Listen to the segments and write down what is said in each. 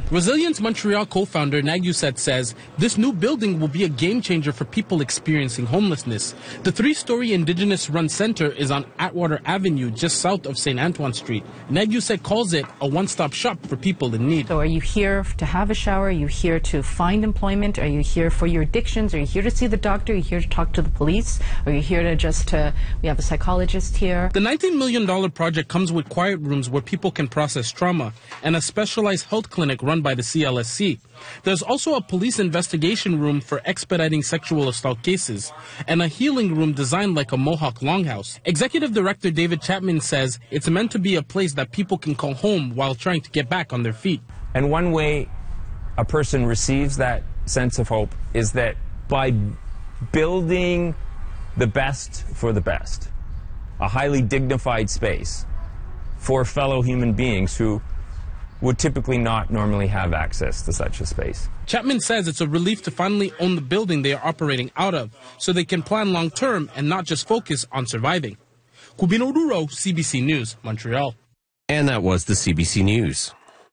Resilience Montreal co-founder Nag Youssef says this new building will be a game changer for people experiencing homelessness. The 3-story Indigenous-run center is on Atwater Avenue, just south of St. Antoine Street. Nag Youssef calls it a one-stop shop for people in need. So are you here to have a shower? Are you here to find employment? Are you here for your addictions? Are you here to see the doctor? Are you here to talk to the police? Are you here to we have a psychologist here? The $19 million project comes with quiet rooms where people can process trauma and a specialized health clinic run by the CLSC. There's also a police investigation room for expediting sexual assault cases and a healing room designed like a Mohawk longhouse. Executive Director David Chapman says it's meant to be a place that people can call home while trying to get back on their feet. And one way a person receives that sense of hope is that by building the best for the best, a highly dignified space for fellow human beings who would typically not normally have access to such a space. Chapman says it's a relief to finally own the building they are operating out of, so they can plan long-term and not just focus on surviving. Cubino Duro, CBC News, Montreal. And that was the CBC News.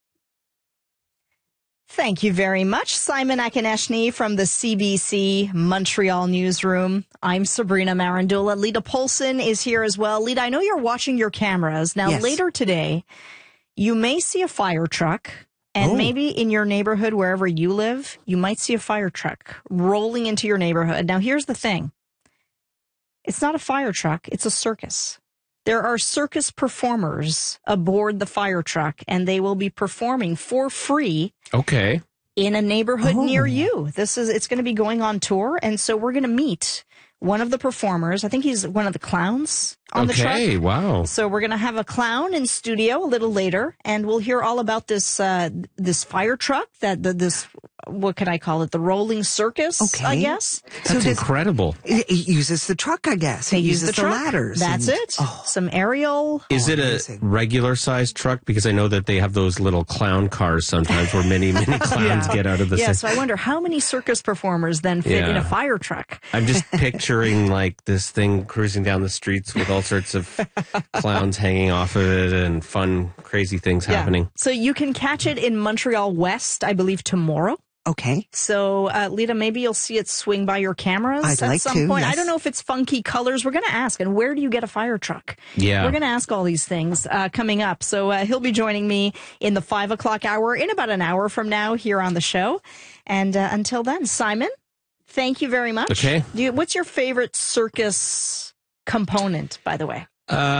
Thank you very much, Simon Akineshny from the CBC Montreal newsroom. I'm Sabrina Marandula. Lita Polson is here as well. Lita, I know you're watching your cameras. Now, later today, you may see a fire truck, and maybe in your neighborhood, wherever you live, you might see a fire truck rolling into your neighborhood. Now, here's the thing. It's not a fire truck. It's a circus. There are circus performers aboard the fire truck, and they will be performing for free. Okay. In a neighborhood near you. It's going to be going on tour, and so we're going to meet one of the performers. I think he's one of the clowns on the truck. Okay, wow. So we're going to have a clown in studio a little later, and we'll hear all about this this fire truck, this, what can I call it, the rolling circus, I guess. That's incredible. It uses the truck, I guess. It uses the ladders. That's it. Some aerial. Is it a regular-sized truck? Because I know that they have those little clown cars sometimes where many clowns get out of the so I wonder how many circus performers then fit in a fire truck. I'm just picturing like this thing cruising down the streets with all sorts of clowns hanging off of it and fun, crazy things happening. So you can catch it in Montreal West, I believe, tomorrow. Okay. So, Lita, maybe you'll see it swing by your cameras at some point. Yes. I don't know if it's funky colors. We're going to ask. And where do you get a fire truck? Yeah. We're going to ask all these things coming up. So he'll be joining me in the 5 o'clock hour in about an hour from now here on the show. And until then, Simon, thank you very much. Okay. What's your favorite circus component, by the way?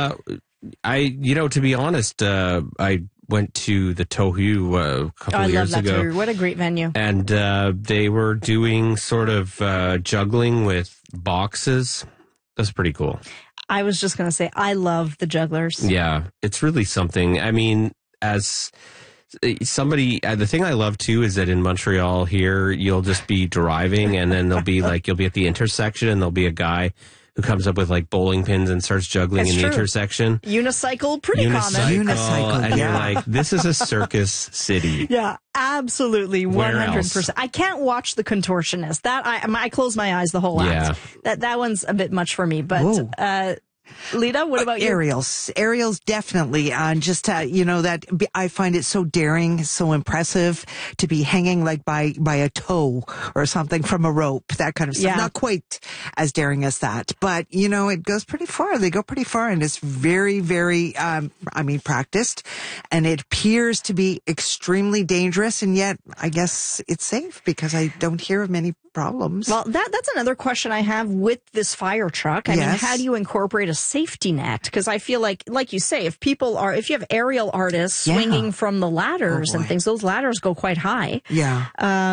To be honest, I went to the Tohu a couple of years ago. Tohu. What a great venue. And they were doing sort of juggling with boxes. That's pretty cool. I was just going to say, I love the jugglers. Yeah, it's really something. I mean, as somebody, the thing I love too is that in Montreal here, you'll just be driving and then you'll be at the intersection and there'll be a guy who comes up with like bowling pins and starts juggling in the intersection. Unicycle, pretty common. Unicycle, and you're like, this is a circus city. Yeah, absolutely, 100%. I can't watch the contortionist. That I close my eyes the whole act. That one's a bit much for me. But Lita, what about you? Aerials definitely. Just, that I find it so daring, so impressive to be hanging like by a toe or something from a rope, that kind of stuff. Not quite as daring as that, but it goes pretty far. They go pretty far and it's very, very, practiced, and it appears to be extremely dangerous. And yet I guess it's safe because I don't hear of many problems. Well, that's another question I have with this fire truck. I mean, how do you incorporate a safety net? Because I feel like you say, if you have aerial artists swinging from the ladders and things, those ladders go quite high. Yeah.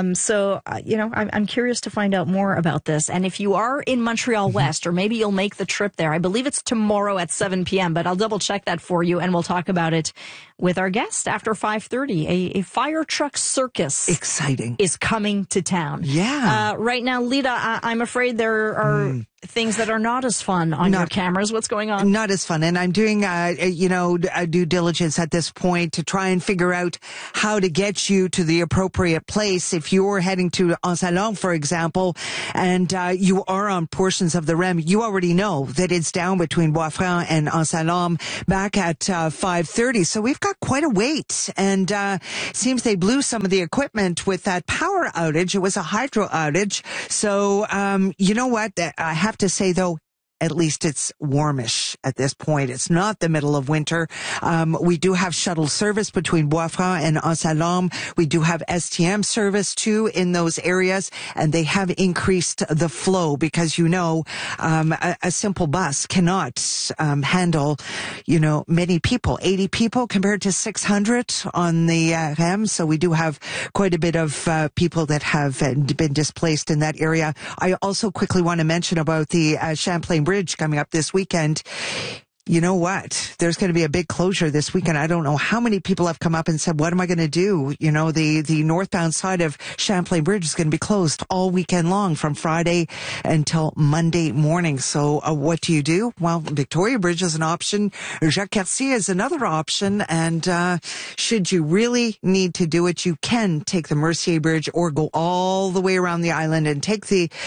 I'm curious to find out more about this. And if you are in Montreal West, or maybe you'll make the trip there, I believe it's tomorrow at 7 p.m., but I'll double check that for you and we'll talk about it with our guest after 5:30. A fire truck circus. Exciting. Is coming to town. Yeah. Right now, Lita, I'm afraid there are things that are not as fun on your cameras. What's going on? Not as fun. And I'm doing, a due diligence at this point to try and figure out how to get you to the appropriate place. If you're heading to Anse-à-Longue, for example, and you are on portions of the REM, you already know that it's down between Bois-Franc and Anse-à-Longue back at 5:30. So we've got yeah, quite a wait. And seems they blew some of the equipment with that power outage. It was a hydro outage. So, you know what? I have to say, though, at least it's warmish at this point. It's not the middle of winter. We do have shuttle service between Bois-Franc and Anse-à-Lorme. We do have STM service too in those areas, and they have increased the flow because, you know, a simple bus cannot handle, you know, many people, 80 people compared to 600 on the REM. So we do have quite a bit of people that have been displaced in that area. I also quickly want to mention about the Champlain Bridge coming up this weekend. You know what? There's going to be a big closure this weekend. I don't know how many people have come up and said, what am I going to do? You know, the northbound side of Champlain Bridge is going to be closed all weekend long from Friday until Monday morning. So what do? Well, Victoria Bridge is an option. Jacques Cartier is another option. And should you really need to do it, you can take the Mercier Bridge or go all the way around the island and take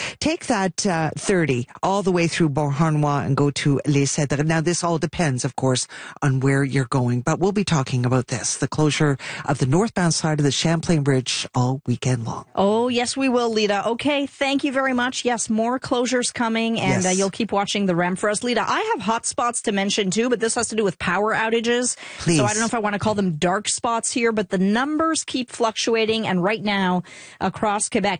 that 30 all the way through Beauharnois and go to Les Cèdres. Now, this all depends, of course, on where you're going. But we'll be talking about this, the closure of the northbound side of the Champlain Bridge all weekend long. Oh, yes, we will, Lita. Okay, thank you very much. Yes, more closures coming, and yes. You'll keep watching the REM for us. Lita, I have hot spots to mention, too, but this has to do with power outages. Please. So I don't know if I want to call them dark spots here, but the numbers keep fluctuating. And right now, across Quebec,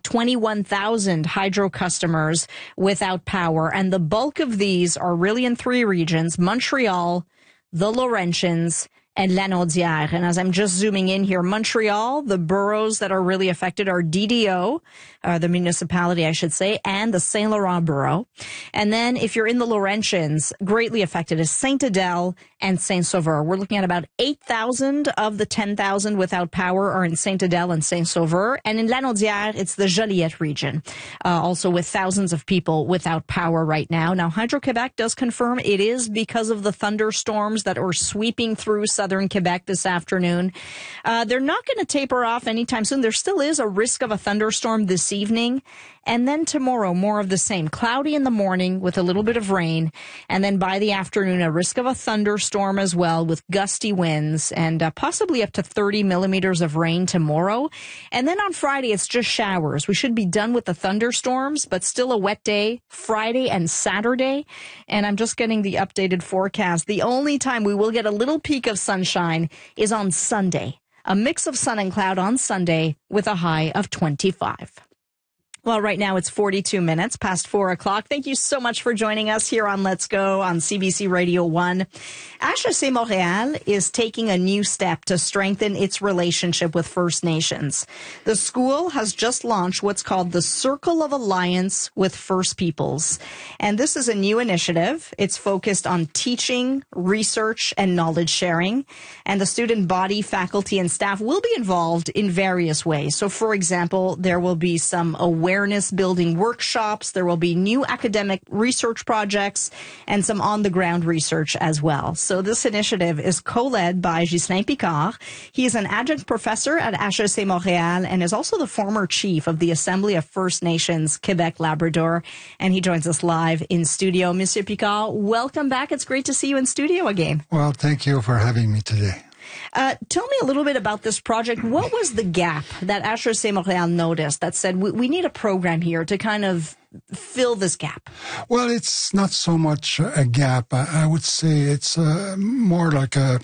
21,000 hydro customers without power. And the bulk of these are really in three regions: Montreal, the Laurentians, and Lanaudière. And as I'm just zooming in here, Montreal, the boroughs that are really affected are DDO, the municipality, I should say, and the Saint Laurent borough. And then if you're in the Laurentians, greatly affected is Saint-Adèle and Saint-Sauveur. We're looking at about 8,000 of the 10,000 without power are in Saint-Adèle and Saint-Sauveur. And in Lanaudière, it's the Joliette region, also with thousands of people without power right now. Now, Hydro-Québec does confirm it is because of the thunderstorms that are sweeping through southern Quebec this afternoon. They're not going to taper off anytime soon. There still is a risk of a thunderstorm this evening. And then tomorrow, more of the same. Cloudy in the morning with a little bit of rain. And then by the afternoon, a risk of a thunderstorm as well with gusty winds and possibly up to 30 millimeters of rain tomorrow. And then on Friday, it's just showers. We should be done with the thunderstorms, but still a wet day Friday and Saturday. And I'm just getting the updated forecast. The only time we will get a little peak of sunshine is on Sunday. A mix of sun and cloud on Sunday with a high of 25. Well, right now it's 42 minutes past 4 o'clock. Thank you so much for joining us here on Let's Go on CBC Radio 1. HEC Montréal is taking a new step to strengthen its relationship with First Nations. The school has just launched what's called the Circle of Alliance with First Peoples. And this is a new initiative. It's focused on teaching, research, and knowledge sharing. And the student body, faculty, and staff will be involved in various ways. So, for example, there will be some awareness building workshops. There will be new academic research projects and some on-the-ground research as well. So this initiative is co-led by Ghislain Picard. He is an adjunct professor at HEC Montréal and is also the former chief of the Assembly of First Nations Quebec-Labrador. And he joins us live in studio. Monsieur Picard, welcome back. It's great to see you in studio again. Well, thank you for having me today. Tell me a little bit about this project. What was the gap that HEC Montréal noticed that said we need a program here to kind of fill this gap? Well, it's not so much a gap. I would say it's more like a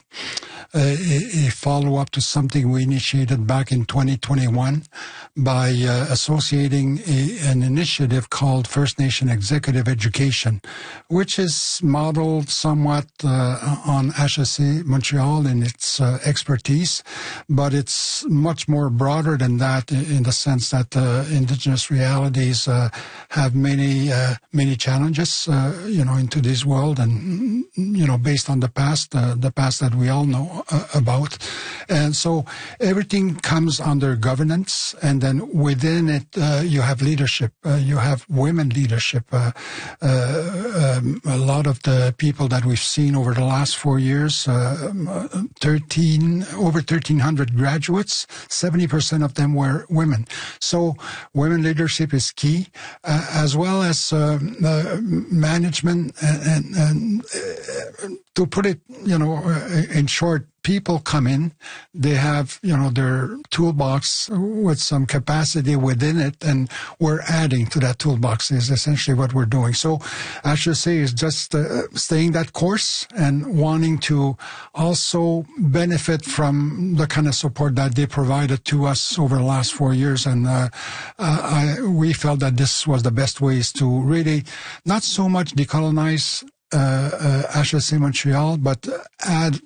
follow-up to something we initiated back in 2021 by associating an initiative called First Nation Executive Education, which is modeled somewhat on HEC Montreal in its expertise, but it's much more broader than that in the sense that Indigenous realities have many challenges, into this world, and based on the past that we all know about, and so everything comes under governance, and then within it you have leadership, you have women leadership. A lot of the people that we've seen over the last 4 years, over 1,300 graduates, 70% of them were women. So women leadership is key. As well as management and to put it, in short, people come in, they have, their toolbox with some capacity within it, and we're adding to that toolbox is essentially what we're doing. So I should say is just staying that course and wanting to also benefit from the kind of support that they provided to us over the last 4 years. And we felt that this was the best ways to really not so much decolonize HSC Montreal, but add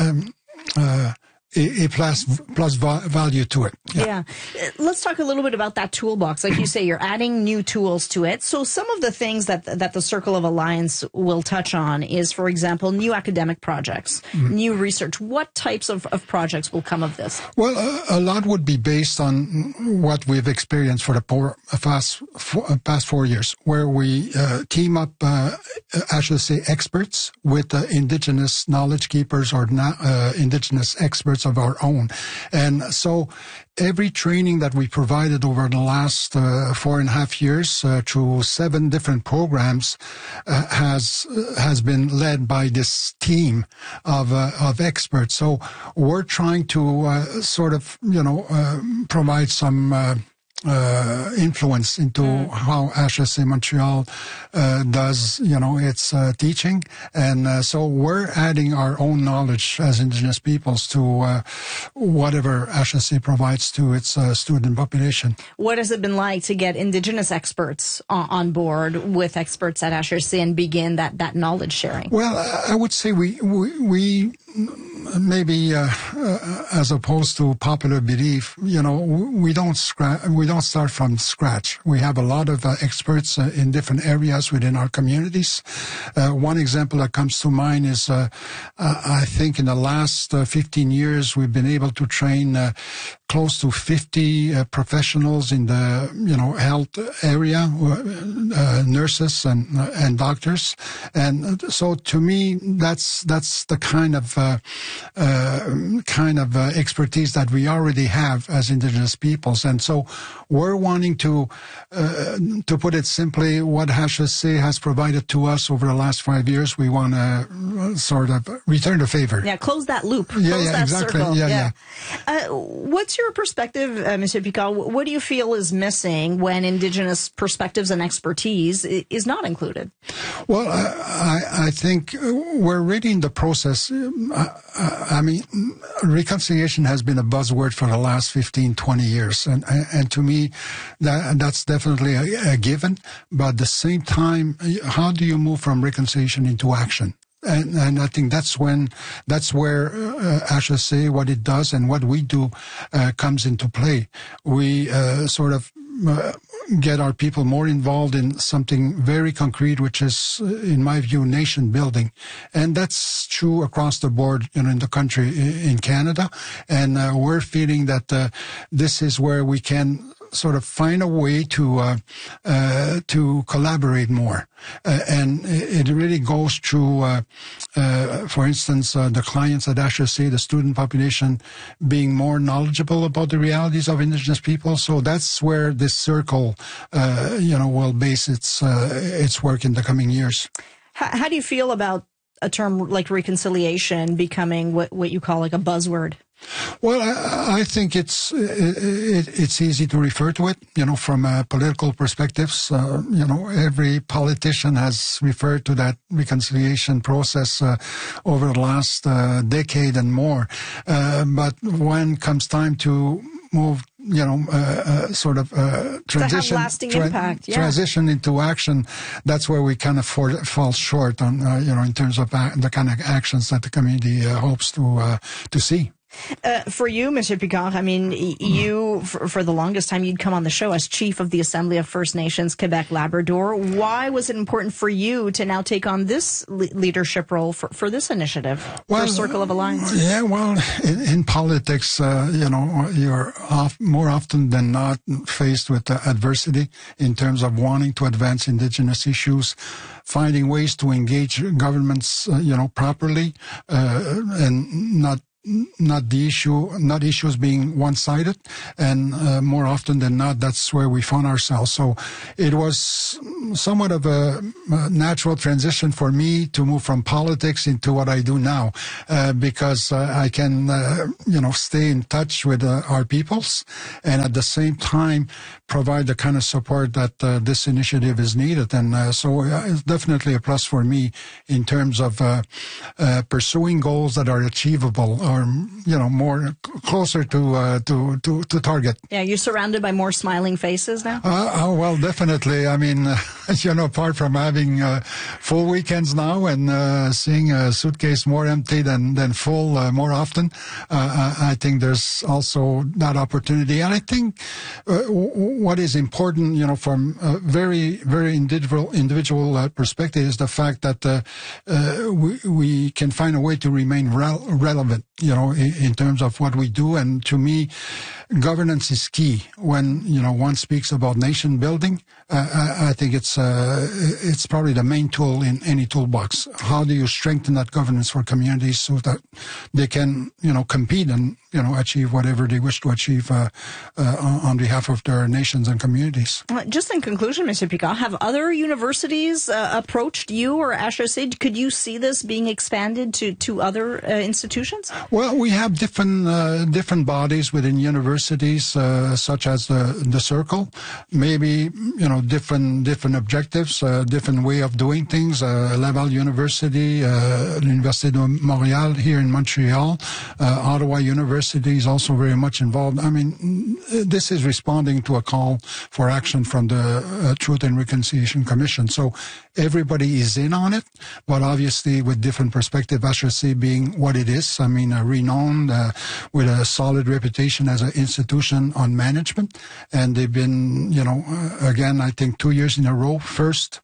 a plus value to it. Yeah. Let's talk a little bit about that toolbox. Like you say, you're adding new tools to it. So some of the things that the Circle of Alliance will touch on is, for example, new academic projects, new research. What types of projects will come of this? Well, a lot would be based on what we've experienced for the past 4 years, where we team up, I should say, experts with indigenous knowledge keepers or indigenous experts of our own. And so every training that we provided over the last 4.5 years through 7 different programs has been led by this team of experts. So we're trying to sort of provide some influence into how HSC Montreal does, its teaching. And so we're adding our own knowledge as Indigenous peoples to whatever HSC provides to its student population. What has it been like to get Indigenous experts on board with experts at HSC and begin that knowledge sharing? Well, I would say we maybe as opposed to popular belief, we don't start from scratch. We have a lot of experts in different areas within our communities. One example that comes to mind is I think in the last 15 years we've been able to train close to 50 professionals in the health area, nurses and doctors. And so to me that's the kind of expertise that we already have as Indigenous peoples. And so we're wanting to put it simply, what HSC has provided to us over the last 5 years, we want to sort of return the favor. Yeah, close that loop. Close that exactly. Circle. Yeah. What's your perspective, Monsieur Picard? What do you feel is missing when Indigenous perspectives and expertise is not included? Well, I think we're really in the process. I mean, reconciliation has been a buzzword for the last 15, 20 years. And to me, that's definitely a given. But at the same time, how do you move from reconciliation into action? And I think that's where HSC, what it does and what we do, comes into play. We sort of get our people more involved in something very concrete, which is, in my view, nation building. And that's true across the board, in the country, in Canada. And we're feeling that this is where we can sort of find a way to collaborate more. And it really goes through, for instance, the clients at HSC, the student population, being more knowledgeable about the realities of Indigenous people. So that's where this circle, will base its work in the coming years. How do you feel about a term like reconciliation becoming what you call like a buzzword? Well, I think it's easy to refer to it, from political perspectives. Every politician has referred to that reconciliation process over the last decade and more. But when comes time to move, transition, lasting impact. Yeah. Transition into action, that's where we kind of fall short on, in terms of the kind of actions that the community hopes to see. For you, Monsieur Picard, I mean, you, for the longest time, you'd come on the show as chief of the Assembly of First Nations Quebec Labrador. Why was it important for you to now take on this leadership role for this initiative, for Circle of Alliance? Yeah, well, in politics, you're more often than not faced with adversity in terms of wanting to advance Indigenous issues, finding ways to engage governments, properly, and not the issue, not issues being one-sided, and more often than not, that's where we found ourselves. So it was somewhat of a natural transition for me to move from politics into what I do now, because I can, stay in touch with our peoples, and at the same time provide the kind of support that this initiative is needed. And so it's definitely a plus for me in terms of pursuing goals that are achievable, or more closer to target. Yeah, you're surrounded by more smiling faces now? Well, definitely. I mean, apart from having full weekends now and seeing a suitcase more empty than full more often, I think there's also that opportunity. And I think what is important, from a very, very individual perspective is the fact that we can find a way to remain relevant, in terms of what we do. And to me, governance is key when, one speaks about nation building. I think it's probably the main tool in any toolbox. How do you strengthen that governance for communities so that they can, compete and, achieve whatever they wish to achieve on behalf of their nations and communities. Just in conclusion, Mr. Picard, have other universities approached you or HEC? Could you see this being expanded to other institutions? Well, we have different bodies within universities, such as the Circle. Maybe, different objectives, different way of doing things. Laval University, L'Université de Montréal here in Montreal, Ottawa University is also very much involved. I mean, this is responding to a call for action from the Truth and Reconciliation Commission. So everybody is in on it, but obviously with different perspective, HEC being what it is. I mean, renowned with a solid reputation as an institution on management. And they've been, again, I think 2 years in a row, first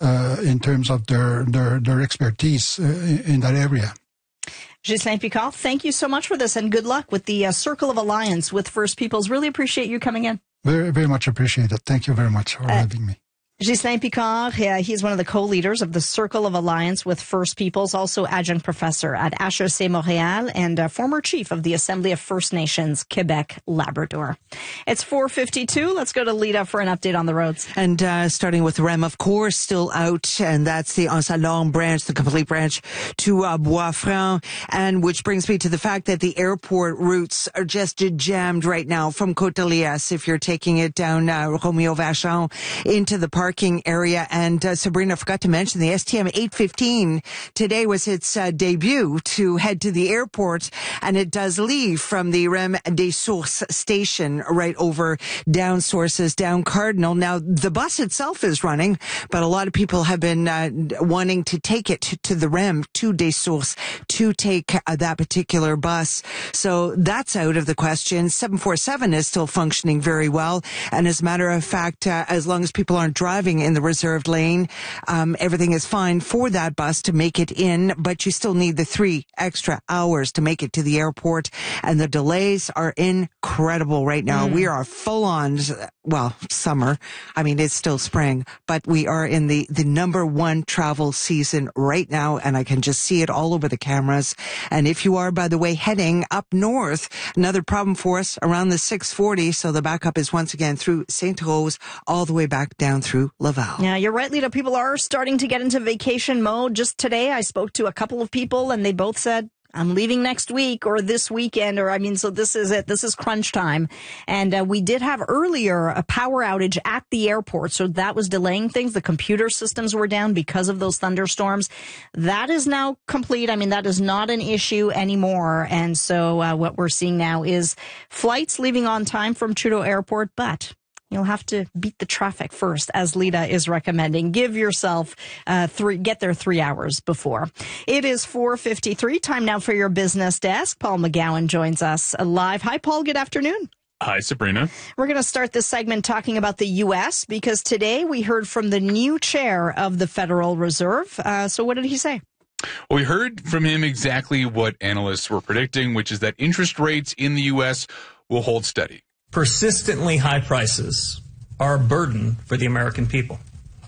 in terms of their expertise in that area. Ghislain Picard, thank you so much for this, and good luck with the Circle of Alliance with First Peoples. Really appreciate you coming in. Very, very much appreciated. Thank you very much for having me. Ghislain Picard, he's one of the co-leaders of the Circle of Alliance with First Peoples, also adjunct professor at HEC Montréal and former chief of the Assembly of First Nations, Quebec, Labrador. It's 4:52. Let's go to Lita for an update on the roads. And starting with REM, of course, still out, and that's the Anse-à-Longue branch, the complete branch to Bois-Franc, and which brings me to the fact that the airport routes are just jammed right now from Côte-de-Liesse if you're taking it down Romeo Vachon into the parking area. And Sabrina forgot to mention the STM 815 today was its debut to head to the airport, and it does leave from the REM des Sources station right over down Sources, down Cardinal. Now the bus itself is running, but a lot of people have been wanting to take it to the REM, to des Sources, to take that particular bus. So that's out of the question. 747 is still functioning very well, and as a matter of fact, as long as people aren't driving in the reserved lane, everything is fine for that bus to make it in, but you still need the 3 extra hours to make it to the airport, and the delays are incredible right now. We are full on, summer. I mean, it's still spring, but we are in the number one travel season right now, and I can just see it all over the cameras. And if you are, by the way, heading up north, another problem for us around the 640, so the backup is once again through St. Rose all the way back down through Laval. Yeah, you're right, Lita. People are starting to get into vacation mode. Just today, I spoke to a couple of people, and they both said, I'm leaving next week or this weekend, so this is it. This is crunch time. And we did have earlier a power outage at the airport, so that was delaying things. The computer systems were down because of those thunderstorms. That is now complete. I mean, that is not an issue anymore. And so what we're seeing now is flights leaving on time from Trudeau Airport, but you'll have to beat the traffic first, as Lita is recommending. Give yourself get there 3 hours before. It is 4:53. Time now for your business desk. Paul McGowan joins us live. Hi, Paul. Good afternoon. Hi, Sabrina. We're going to start this segment talking about the U.S. because today we heard from the new chair of the Federal Reserve. So what did he say? Well, we heard from him exactly what analysts were predicting, which is that interest rates in the U.S. will hold steady. Persistently high prices are a burden for the American people.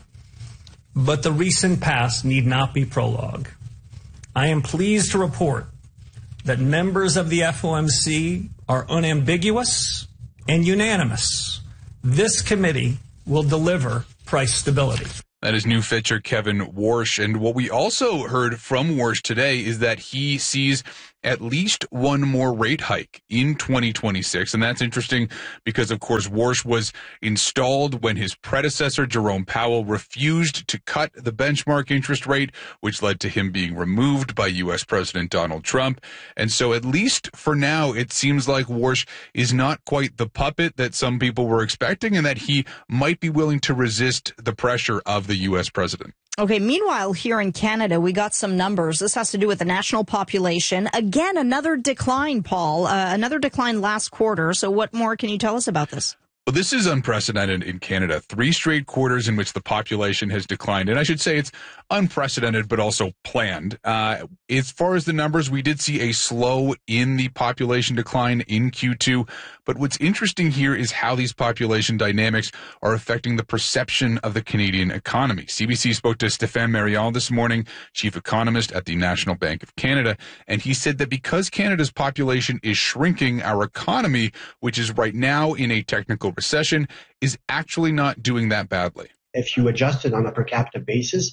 But the recent past need not be prologue. I am pleased to report that members of the FOMC are unambiguous and unanimous. This committee will deliver price stability. That is new Fitcher Kevin Warsh. And what we also heard from Warsh today is that he sees at least one more rate hike in 2026. And that's interesting because, of course, Warsh was installed when his predecessor, Jerome Powell, refused to cut the benchmark interest rate, which led to him being removed by U.S. President Donald Trump. And so at least for now, it seems like Warsh is not quite the puppet that some people were expecting and that he might be willing to resist the pressure of the U.S. president. Okay, meanwhile, here in Canada, we got some numbers. This has to do with the national population. Again, another decline, Paul, another decline last quarter. So what more can you tell us about this? Well, this is unprecedented in Canada. 3 straight quarters in which the population has declined. And I should say it's unprecedented, but also planned. As far as the numbers, we did see a slow in the population decline in Q2. But what's interesting here is how these population dynamics are affecting the perception of the Canadian economy. CBC spoke to Stéphane Marial this morning, chief economist at the National Bank of Canada, and he said that because Canada's population is shrinking, our economy, which is right now in a technical recession, is actually not doing that badly. If you adjust it on a per capita basis,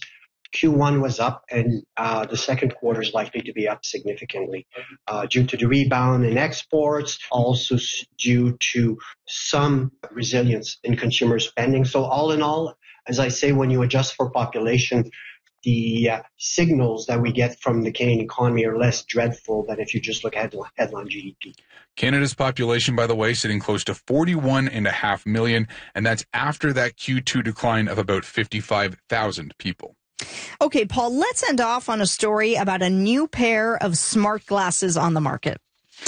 Q1 was up, and the second quarter is likely to be up significantly due to the rebound in exports, also due to some resilience in consumer spending. So all in all, as I say, when you adjust for population, the signals that we get from the Canadian economy are less dreadful than if you just look at headline GDP. Canada's population, by the way, sitting close to 41.5 million, and that's after that Q2 decline of about 55,000 people. Okay, Paul, let's end off on a story about a new pair of smart glasses on the market.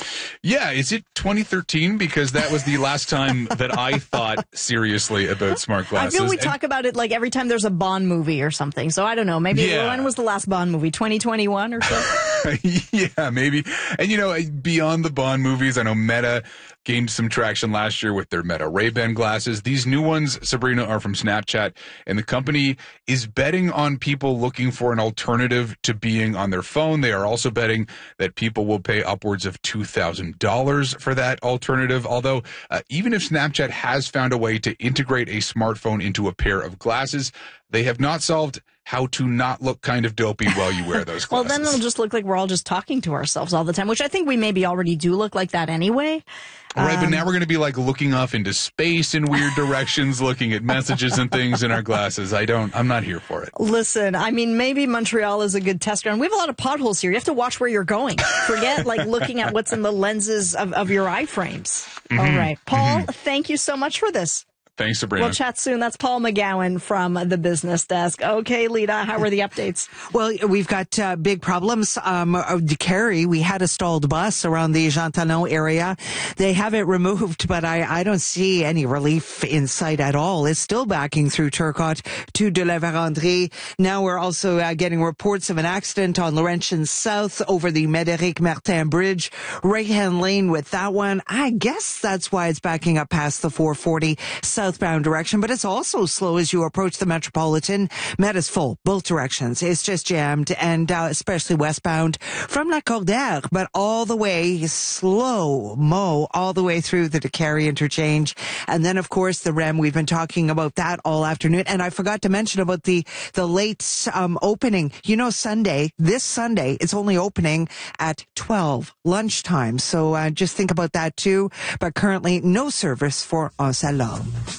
Yeah, is it 2013? Because that was the last time that I thought seriously about smart glasses. I feel we talk about it like every time there's a Bond movie or something. So I don't know. Maybe when was the last Bond movie? 2021 or so? Yeah, maybe. And, you know, beyond the Bond movies, I know Meta gained some traction last year with their Meta Ray-Ban glasses. These new ones, Sabrina, are from Snapchat, and the company is betting on people looking for an alternative to being on their phone. They are also betting that people will pay upwards of $2,000 for that alternative, although even if Snapchat has found a way to integrate a smartphone into a pair of glasses, they have not solved how to not look kind of dopey while you wear those glasses. Well, then it'll just look like we're all just talking to ourselves all the time, which I think we maybe already do look like that anyway. Right, but now we're going to be like looking off into space in weird directions, looking at messages and things in our glasses. I'm not here for it. Listen, I mean, maybe Montreal is a good test ground. We have a lot of potholes here. You have to watch where you're going. Forget like looking at what's in the lenses of your eye frames. Mm-hmm. All right. Paul, thank you so much for this. Thanks, Sabrina. We'll chat soon. That's Paul McGowan from the Business Desk. Okay, Lita, how are the updates? Well, we've got big problems. Carrie, we had a stalled bus around the Jean Talon area. They have it removed, but I don't see any relief in sight at all. It's still backing through Turcotte to de la Vérendrye. Now we're also getting reports of an accident on Laurentian South over the Médéric Martin Bridge. Right-hand lane with that one. I guess that's why it's backing up past the 440 southbound direction, but it's also slow as you approach the Metropolitan. Met is full, both directions. It's just jammed, and especially westbound from La Cordaire, but all the way slow-mo, all the way through the Décarie interchange. And then, of course, the REM. We've been talking about that all afternoon. And I forgot to mention about the late opening. You know, this Sunday, it's only opening at 12 lunchtime. So just think about that too. But currently, no service for Anse-à-Lorme.